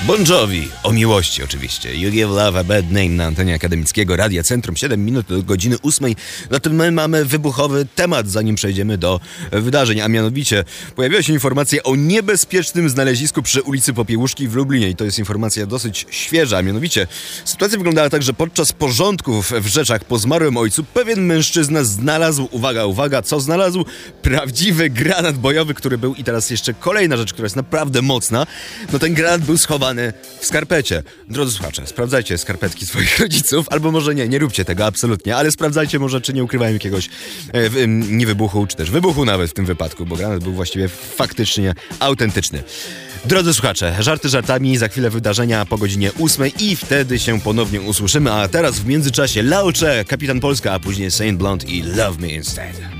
Bon Jovi, o miłości oczywiście. You Give Love a Bad Name na antenie akademickiego Radia Centrum. 7 minut do godziny 8. Zatem my mamy wybuchowy temat, zanim przejdziemy do wydarzeń. A mianowicie pojawiła się informacja o niebezpiecznym znalezisku przy ulicy Popiełuszki w Lublinie. I to jest informacja dosyć świeża. A mianowicie sytuacja wyglądała tak, że podczas porządków w Rzeczach po zmarłym ojcu pewien mężczyzna znalazł, uwaga, co znalazł? Prawdziwy granat bojowy, który był, i teraz jeszcze kolejna rzecz, która jest naprawdę mocna. No ten granat był schowany w skarpecie. Drodzy słuchacze, sprawdzajcie skarpetki swoich rodziców, albo może nie róbcie tego absolutnie, ale sprawdzajcie może, czy nie ukrywają jakiegoś niewybuchu, czy też wybuchu nawet w tym wypadku, bo granat był właściwie faktycznie autentyczny. Drodzy słuchacze, żarty żartami, za chwilę wydarzenia po godzinie 8 i wtedy się ponownie usłyszymy, a teraz w międzyczasie Laucze, Kapitan Polska, a później Saint Blonde i Love Me Instead.